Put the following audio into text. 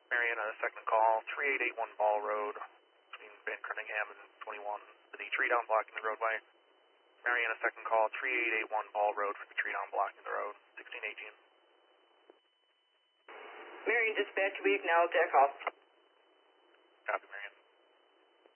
Mariana, second call, 3881 Ball Road, between Van Cunningham and 21. The tree down blocking the roadway. Mariana, second call, 3881 Ball Road for the tree down blocking the road, 1618. Marion Dispatch, we acknowledge that call.